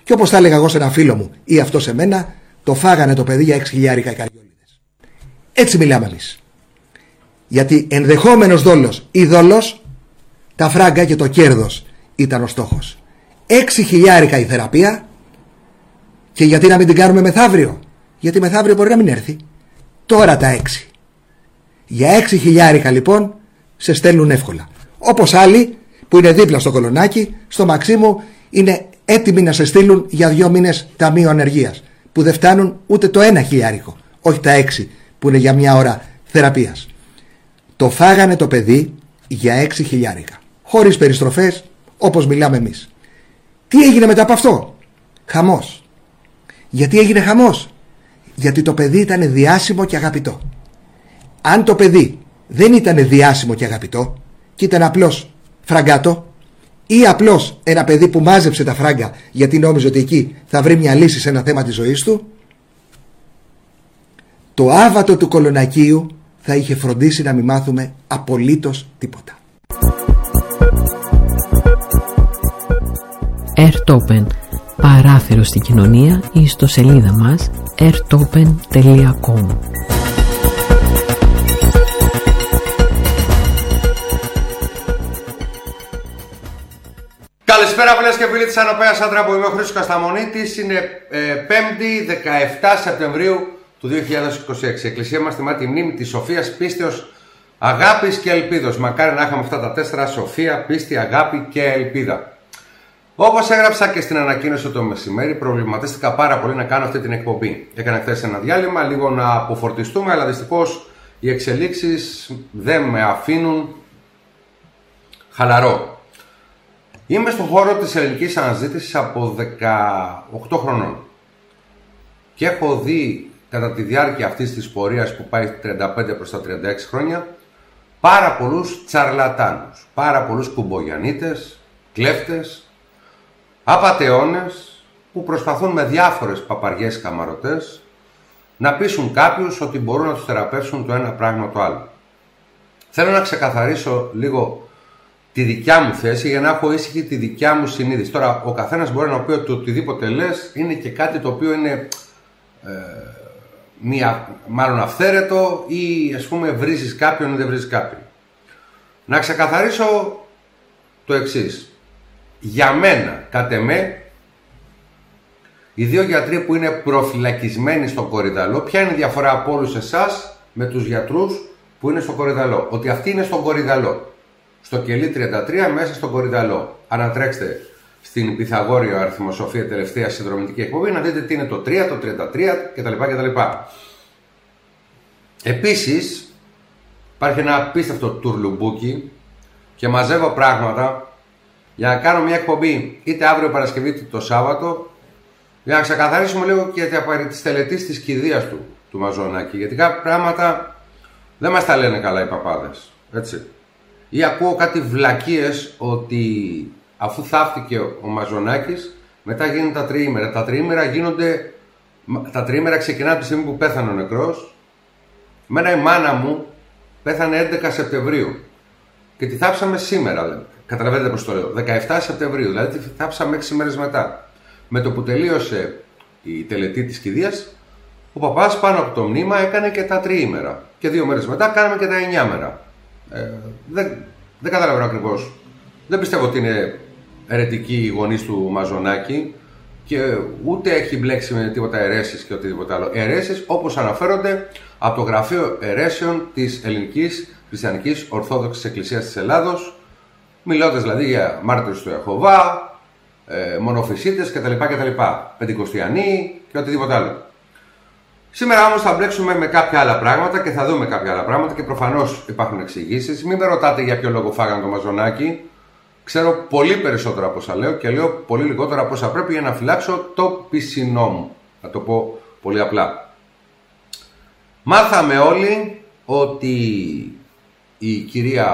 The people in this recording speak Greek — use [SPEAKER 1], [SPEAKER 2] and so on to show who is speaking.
[SPEAKER 1] Και όπως τα έλεγα εγώ σε ένα φίλο μου ή αυτό σε μένα, το φάγανε το παιδί για 6.000 οι καριόλιδες. Έτσι μιλάμε εμείς. Γιατί ενδεχόμενος δόλος ή δόλος, τα φράγκα και το κέρδος ήταν ο στόχος. 6.000 η θεραπεία. Και γιατί να μην την κάνουμε μεθαύριο? Γιατί μεθαύριο μπορεί να μην έρθει. Τώρα τα 6. Για 6.000 λοιπόν σε στέλνουν εύκολα. Όπως άλλοι που είναι δίπλα στο Κολονάκι, στο Μαξίμου, είναι έτοιμοι να σε στείλουν για 2 μήνες ταμείο ανεργίας, που δεν φτάνουν ούτε το 1.000, όχι τα 6 που είναι για 1 ώρα θεραπείας. Το φάγανε το παιδί για 6.000, χωρίς περιστροφές, όπως μιλάμε εμείς. Τι έγινε μετά από αυτό? Χαμός. Γιατί έγινε χαμός? Γιατί το παιδί ήταν διάσημο και αγαπητό. Αν το παιδί δεν ήταν διάσημο και αγαπητό και ήταν απλώς φραγκάτο, ή απλώς ένα παιδί που μάζεψε τα φράγκα γιατί νόμιζε ότι εκεί θα βρει μια λύση σε ένα θέμα της ζωής του, το άβατο του Κολονακίου θα είχε φροντίσει να μην μάθουμε απολύτως τίποτα.
[SPEAKER 2] Airtopen, παράθυρο στην κοινωνία, η ιστοσελίδα μας airtopen.com.
[SPEAKER 3] Καλησπέρα φίλες και φίλοι της Ανοπέας Άντρα, που είμαι ο Χρήστος Κασταμονίτης. Είναι 5η 17 Σεπτεμβρίου του 2026. Η Εκκλησία μας τιμά τη μνήμη της σοφίας, πίστεως, αγάπης και ελπίδος. Μακάρι να είχαμε αυτά τα 4: σοφία, πίστη, αγάπη και ελπίδα. Όπως έγραψα και στην ανακοίνωση το μεσημέρι, προβληματίστηκα πάρα πολύ να κάνω αυτή την εκπομπή. Έκανα χθες ένα διάλειμμα, λίγο να αποφορτιστούμε, αλλά δυστυχώς οι εξελίξεις δεν με αφήνουν χαλαρό. Είμαι στον χώρο της ελληνικής αναζήτησης από 18 χρονών και έχω δει κατά τη διάρκεια αυτής της πορείας που πάει 35 προς τα 36 χρόνια πάρα πολλούς τσαρλατάνους, πάρα πολλούς κουμπογιανίτες, κλέφτες, απατεώνες που προσπαθούν με διάφορες παπαριές καμαρωτές να πείσουν κάποιους ότι μπορούν να τους θεραπεύσουν το ένα πράγμα το άλλο. Θέλω να ξεκαθαρίσω λίγο τη δικιά μου θέση για να έχω ήσυχη τη δικιά μου συνείδηση. Τώρα ο καθένας μπορεί να πει ότι οτιδήποτε λες είναι και κάτι το οποίο είναι μάλλον αυθαίρετο, ή ας πούμε βρίζεις κάποιον ή δεν βρίζεις κάποιον. Να ξεκαθαρίσω το εξής. Για μένα, κατ' εμέ, οι 2 γιατροί που είναι προφυλακισμένοι στο Κορυδαλό, ποια είναι η διαφορά από όλους εσάς με τους γιατρούς που είναι στο Κορυδαλό? Ότι αυτοί είναι στο Κορυδαλό, στο Κελί 33, μέσα στο Κορυδαλό. Ανατρέξτε στην Πυθαγόριο Αριθμοσοφία, τελευταία συνδρομητική εκπομπή, να δείτε τι είναι το 3, το 33 κτλ. Επίσης, υπάρχει ένα απίστευτο τουρλουμπούκι και μαζεύω πράγματα για να κάνω μια εκπομπή είτε αύριο Παρασκευή είτε το Σάββατο, για να ξεκαθαρίσουμε λίγο και τη τελετής της κηδείας του Μαζονάκη. Γιατί κάποια πράγματα δεν μας τα λένε καλά οι παπάδες, έτσι. Ή ακούω κάτι βλακίες ότι αφού θαύτηκε ο Μαζονάκης, μετά γίνουν τα τριήμερα. Τα τριήμερα ξεκινάνε από τη στιγμή που πέθανε ο νεκρός. Εμένα η μάνα μου πέθανε 11 Σεπτεμβρίου και τη θάψαμε σήμερα. Καταλαβαίνετε πώς το λέω. 17 Σεπτεμβρίου, δηλαδή τη θάψαμε 6 μέρες μετά. Με το που τελείωσε η τελετή της κηδείας, ο παπάς πάνω από το μνήμα έκανε και τα τριήμερα. Και 2 μέρες μετά κάναμε και τα 9 μέρα. Δεν καταλαβαίνω ακριβώς. Δεν πιστεύω ότι είναι αιρετικοί οι γονείς του Μαζονάκη και ούτε έχει μπλέξει με τίποτα αιρέσεις και οτιδήποτε άλλο. Αιρέσεις όπως αναφέρονται από το Γραφείο Αιρέσεων της Ελληνικής Χριστιανικής Ορθόδοξης Εκκλησίας της Ελλάδος, μιλώντας δηλαδή για μάρτυρες του Ιεχωβά, μονοφυσίτες κτλ. Πεντηκοστιανοί και οτιδήποτε άλλο. Σήμερα όμως θα μπλέξουμε με κάποια άλλα πράγματα και θα δούμε κάποια άλλα πράγματα και προφανώς υπάρχουν εξηγήσεις. Μην με ρωτάτε για ποιο λόγο φάγανε το Μαζονάκη. Ξέρω πολύ περισσότερα από όσα λέω και λέω πολύ λιγότερα από όσα πρέπει για να φυλάξω το πισινό μου. Να το πω πολύ απλά. Μάθαμε όλοι ότι η κυρία